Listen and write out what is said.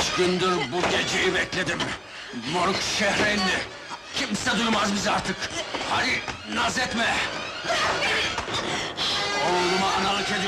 Kaç gündür bu geceyi bekledim. Moruk şehre indi. Kimse duymaz bizi artık. Hadi naz etme.